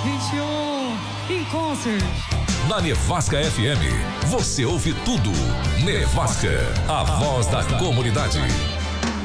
21 em concert. Na Nevasca FM, você ouve tudo. Nevasca, a voz da comunidade.